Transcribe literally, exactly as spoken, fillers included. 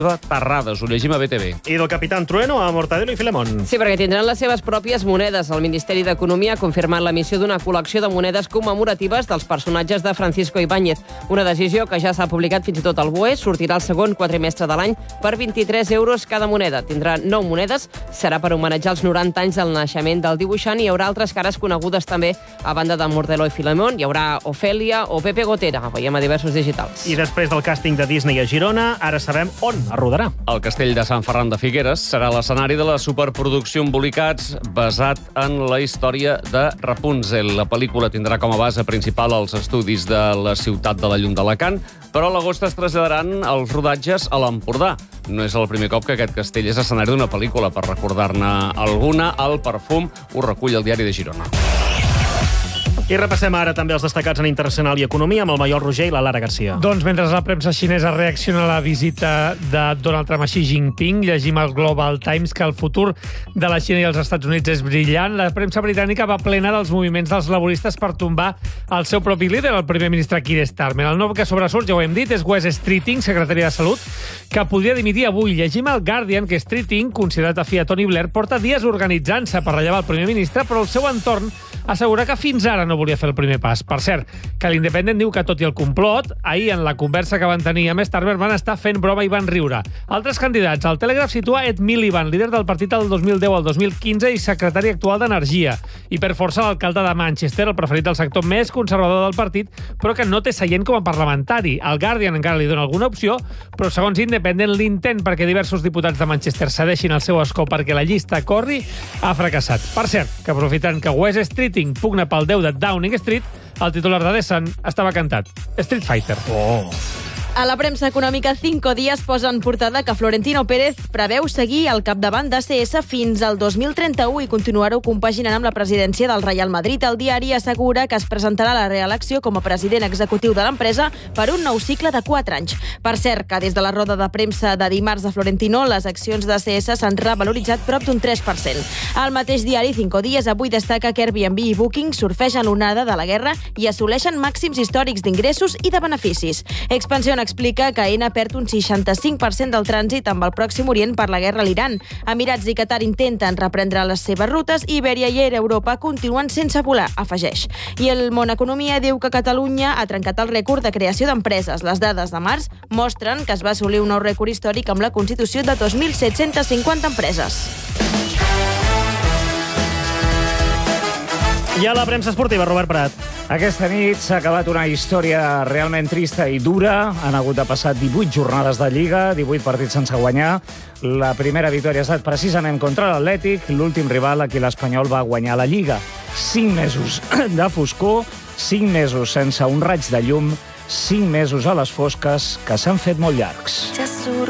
Terrades, ho llegim a B T V. I del Capitán Trueno a Mortadelo i Filemón. Sí, perquè tindran les seves pròpies monedes. El Ministeri d'Economia ha confirmat l'emissió d'una col·lecció de monedes commemoratives dels personatges de Francisco Ibáñez. Una decisió que ja s'ha publicat fins i tot al B O E. Sortirà el segon quadrimestre de l'any per vint-i-tres euros cada moneda. Tindrà nou monedes. Serà per homenatjar els noranta anys del naixement del dibuixant. Hi haurà altres cares conegudes també a banda de Mortadelo i Filemón. Hi haurà Ofèlia o Pepe Gotera. Veiem a diversos digitals. I després del càsting de Disney a Girona, ara sabem on es rodarà. El castell de Sant Ferran de Figueres serà l'escenari de la superproducció Embolicats, basat en la història de Rapunzel. La pel·lícula tindrà com a base principal els estudis de la ciutat de la llum d'Alacant, però a l'agost es traslladaran els rodatges a l'Empordà. No és el primer cop que aquest castell és escenari d'una pel·lícula. Per recordar-ne alguna, El perfum ho recull el diari de Girona. I repassem ara també els destacats en internacional i economia amb el Maiol Roger i la Lara Garcia. Doncs mentre la premsa xinesa reacciona a la visita de Donald Trump a Xi Jinping, llegim al Global Times que el futur de la Xina i els Estats Units és brillant. La premsa britànica va plena dels moviments dels laboristes per tombar el seu propi líder, el primer ministre Keir Starmer. El nou que sobresurt, ja ho hem dit, és Wes Streeting, secretari de Salut, que podria dimitir avui. Llegim al Guardian que Streeting, considerat afí a Tony Blair, porta dies organitzant-se per rellevar el primer ministre, però el seu entorn assegura que fins ara no volia fer el primer pas. Per cert, que l'Independent diu que tot i el complot, ahir en la conversa que van tenir amb Starmer van estar fent broma i van riure. Altres candidats. El Telegraph situa Ed Miliband, líder del partit del dos mil deu al dos mil quinze i secretari actual d'Energia. I per força l'alcalde de Manchester, el preferit del sector més conservador del partit, però que no té seient com a parlamentari. El Guardian encara li dona alguna opció, però segons Independent l'intent perquè diversos diputats de Manchester cedeixin el seu escó perquè la llista corri ha fracassat. Per cert, que aprofitant que Wes Streeting pugna pel déu de Downing Street, el titular de The Sun estava cantat. Street Fighter. Oh... A la premsa econòmica, Cinco Días posa en portada que Florentino Pérez preveu seguir al capdavant d'A C S fins al dos mil trenta-u i continuar-ho compaginant amb la presidència del Real Madrid. El diari assegura que es presentarà a la reelecció com a president executiu de l'empresa per un nou cicle de quatre anys. Per cert, que des de la roda de premsa de dimarts de Florentino, les accions d'A C S s'han revaloritzat prop d'un tres per cent. El mateix diari, Cinco Días, avui destaca que Airbnb i Booking surfegen l'onada de la guerra i assoleixen màxims històrics d'ingressos i de beneficis. Expansió explica que Aena perd un seixanta-cinc per cent del trànsit amb el Pròxim Orient per la guerra a l'Iran. Emirats i Qatar intenten reprendre les seves rutes i Iberia i Air Europa continuen sense volar, afegeix. I el Món Economia diu que Catalunya ha trencat el rècord de creació d'empreses. Les dades de març mostren que es va assolir un nou rècord històric amb la constitució de dos mil set-cents cinquanta empreses. I a la premsa esportiva, Robert Prat. Aquesta nit s'ha acabat una història realment trista i dura. Han hagut de passar divuit jornades de Lliga, divuit partits sense guanyar. La primera victòria ha estat precisament contra l'Atlètic, l'últim rival a qui l'Espanyol va guanyar la Lliga. Cinc mesos de foscor, cinc mesos sense un raig de llum, cinc mesos a les fosques que s'han fet molt llargs. Ja surt